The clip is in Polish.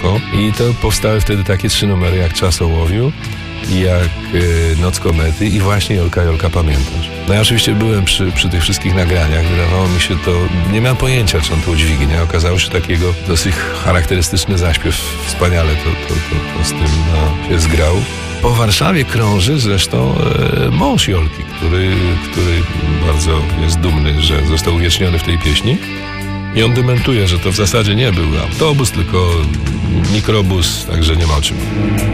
Oko i to powstały wtedy takie 3 numery jak Czas ołowiu, jak Noc komety i właśnie Jolka, pamiętasz? No ja oczywiście byłem przy tych wszystkich nagraniach, wydawało mi się to, nie miałem pojęcia, czy on to udźwignie. Okazało się takiego dosyć charakterystyczny zaśpiew, wspaniale to z tym się zgrał. Po Warszawie krąży zresztą mąż Jolki, który bardzo jest dumny, że został uwieczniony w tej pieśni. I on dementuje, że to w zasadzie nie był autobus, tylko mikrobus, także nie ma o czym.